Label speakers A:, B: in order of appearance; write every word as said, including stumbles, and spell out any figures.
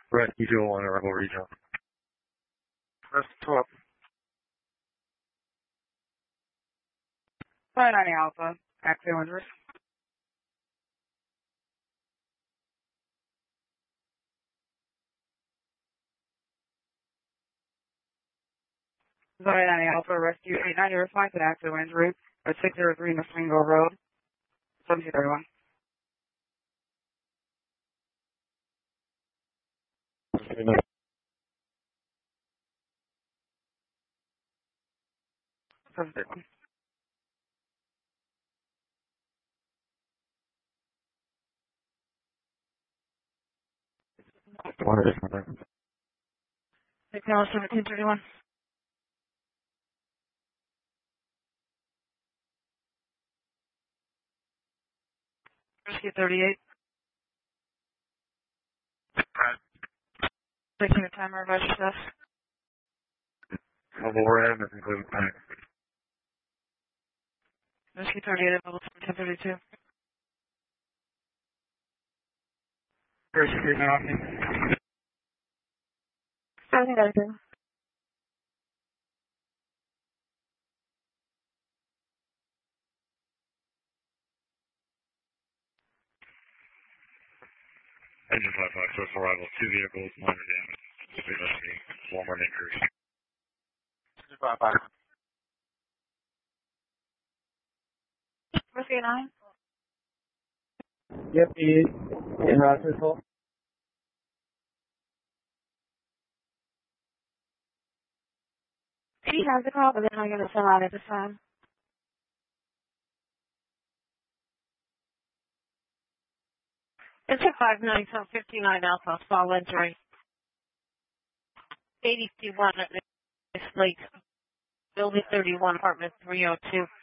A: Rescue two oh one, Rebel Regional. Rescue twelve.
B: five ninety Alpha, Axie one hundred. five ninety Alpha, Rescue eight ninety, reflects an active injury at six oh three Muslingo Road, seventeen thirty-one. seven thirty-one.
A: One additional.
B: Signal seventeen thirty-one. Rescue thirty-eight. Taking the timer, advise yourself.
A: Level red, that's including time.
B: Rescue thirty-eight, level ten thirty-two.
A: Rescue now.
B: seventeen thirty-two.
A: Engine five five, source arrival, two vehicles, minor damage. Investigating one more injury. Engine five five.
B: Rescue nine.
C: Yep, he in hospital.
B: He has the call, but they're not going to sell out at this time.
D: It's a five nine fifty-nine Alpha, small injury. eighty-one at Lake, Building thirty-one, apartment three oh two.